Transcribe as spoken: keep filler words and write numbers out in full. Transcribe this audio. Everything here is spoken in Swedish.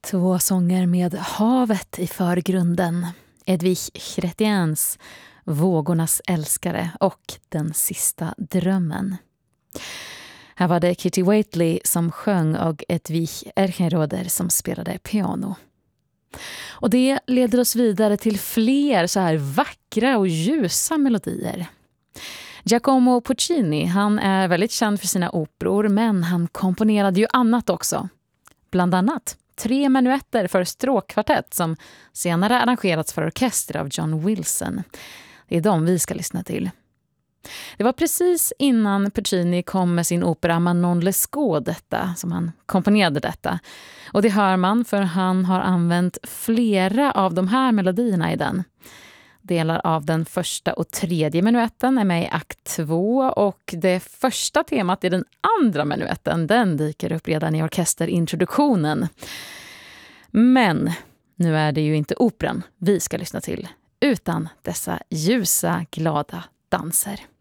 Två sånger med havet i förgrunden. Edvige Chrétiens Vågornas älskare och Den sista drömmen. Här var det Kitty Whately som sjöng och Edvige Erchenroder som spelade piano. Och det leder oss vidare till fler så här vackra och ljusa melodier. Giacomo Puccini, han är väldigt känd för sina operor, men han komponerade ju annat också. Bland annat tre menuetter för stråkkvartett som senare arrangerats för orkester av John Wilson. Det är de vi ska lyssna till. Det var precis innan Puccini kom med sin opera Manon Lescaut detta, som han komponerade detta. Och det hör man för han har använt flera av de här melodierna i den. Delar av den första och tredje menuetten är med i akt två och det första temat i den andra menuetten, den dyker upp redan i orkesterintroduktionen. Men nu är det ju inte operan vi ska lyssna till, utan dessa ljusa, glada danser.